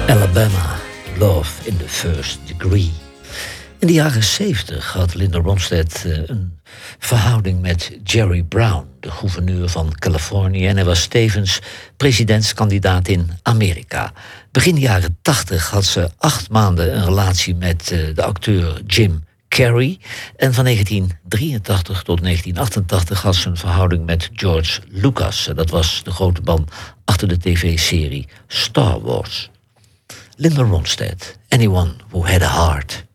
Alabama, Love in the First Degree. In de jaren 70 had Linda Ronstadt een verhouding met Jerry Brown, de gouverneur van Californië, en hij was tevens presidentskandidaat in Amerika. Begin jaren 80 had ze 8 maanden een relatie met de acteur Jim Carrey. En van 1983 tot 1988 had ze een verhouding met George Lucas. Dat was de grote man achter de tv-serie Star Wars. Linda Ronstadt, Anyone Who Had a Heart.